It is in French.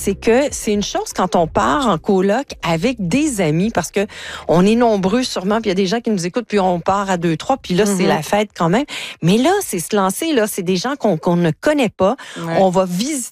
c'est que c'est une chose quand on part en coloc avec des amis, parce que on est nombreux sûrement, puis il y a des gens qui nous écoutent, puis on part à 2, 3, puis là, c'est la fête quand même. Mais là, c'est se lancer, là, c'est des gens qu'on ne connaît pas. Ouais. On va visiter